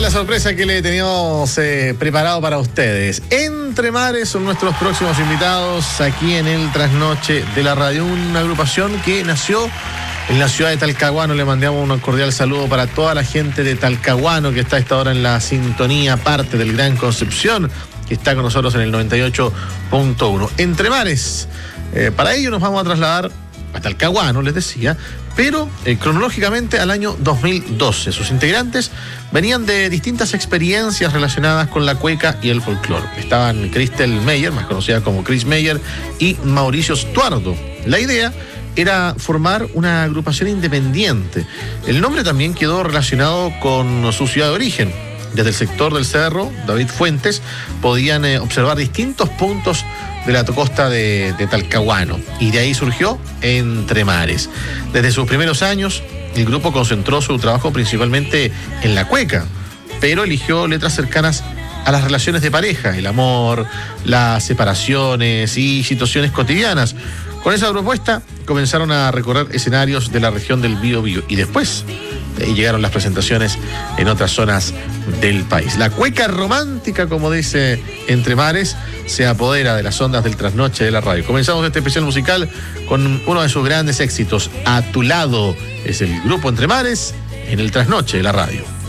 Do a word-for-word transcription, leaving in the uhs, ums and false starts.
la sorpresa que le teníamos eh, preparado para ustedes. Entre Mares son nuestros próximos invitados aquí en el Trasnoche de la Radio, una agrupación que nació en la ciudad de Talcahuano. Le mandamos un cordial saludo para toda la gente de Talcahuano que está a esta hora en la sintonía, parte del Gran Concepción, que está con nosotros en el noventa y ocho punto uno. Entre Mares, eh, para ello nos vamos a trasladar a Talcahuano, les decía, pero eh, cronológicamente al año dos mil doce. Sus integrantes venían de distintas experiencias relacionadas con la cueca y el folclore. Estaban Cristel Meyer, más conocida como Chris Meyer, y Mauricio Stuardo. La idea era formar una agrupación independiente. El nombre también quedó relacionado con su ciudad de origen. Desde el sector del Cerro, David Fuentes, podían eh, observar distintos puntos de la costa de, de Talcahuano, y de ahí surgió Entre Mares. Desde sus primeros años, el grupo concentró su trabajo principalmente en la cueca, pero eligió letras cercanas a las relaciones de pareja, el amor, las separaciones y situaciones cotidianas. Con esa propuesta comenzaron a recorrer escenarios de la región del Biobío, y después y llegaron las presentaciones en otras zonas del país. La cueca romántica, como dice Entre Mares, se apodera de las ondas del trasnoche de la radio. Comenzamos este especial musical con uno de sus grandes éxitos, A tu lado. Es el grupo Entre Mares en el trasnoche de la radio.